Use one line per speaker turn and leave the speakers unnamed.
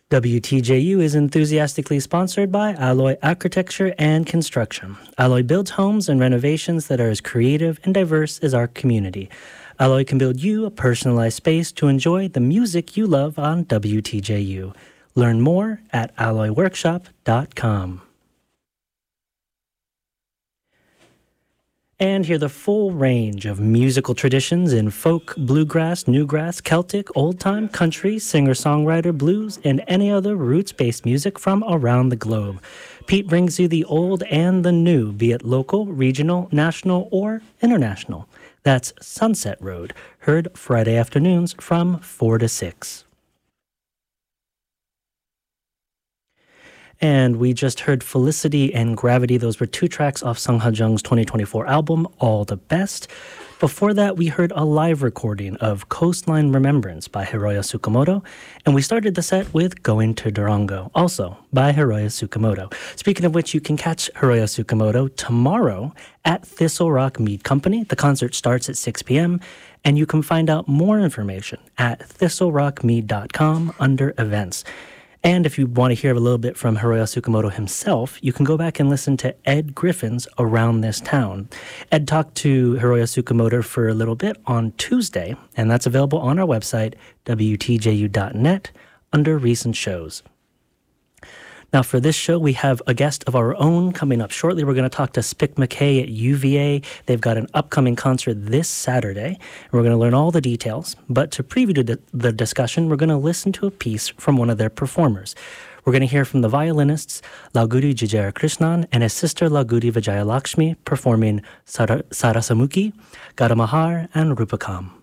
WTJU is enthusiastically sponsored by Alloy Architecture and Construction. Alloy builds homes and renovations that are as creative and diverse as our community. Alloy can build you a personalized space to enjoy the music you love on WTJU. Learn more at alloyworkshop.com. And hear the full range of musical traditions in folk, bluegrass, newgrass, Celtic, old-time, country, singer-songwriter, blues, and any other roots-based music from around the globe. Pete brings you the old and the new, be it local, regional, national, or international. That's Sunset Road, heard Friday afternoons from 4 to 6. And we just heard Felicity and Gravity. Those were two tracks off Sung Ha Jung's 2024 album, All the Best. Before that, we heard a live recording of Coastline Remembrance by Hiroya Tsukamoto. And we started the set with Going to Durango, also by Hiroya Tsukamoto. Speaking of which, you can catch Hiroya Tsukamoto tomorrow at Thistle Rock Mead Company. The concert starts at 6 p.m. And you can find out more information at thistlerockmead.com under events. And if you want to hear a little bit from Hiroya Tsukamoto himself, you can go back and listen to Ed Griffin's Around This Town. Ed talked to Hiroya Tsukamoto for a little bit on Tuesday, and that's available on our website, WTJU.net, under recent shows. Now, for this show, we have a guest of our own coming up shortly. We're going to talk to Spick McKay at UVA. They've got an upcoming concert this Saturday, and we're going to learn all the details. But to preview the discussion, we're going to listen to a piece from one of their performers. We're going to hear from the violinists Lagudi Jijara Krishnan and his sister Lagudi Vijayalakshmi performing Sarasamukhi, Gadamahar, and Rupakam.